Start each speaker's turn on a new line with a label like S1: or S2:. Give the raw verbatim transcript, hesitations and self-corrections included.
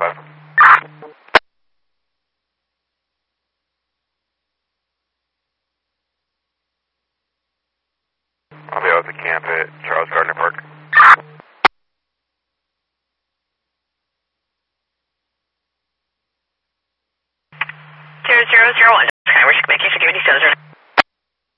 S1: five. I'll be out at the camp at Charles Gardner Park.
S2: Zero zero zero one. Skyward, making security center.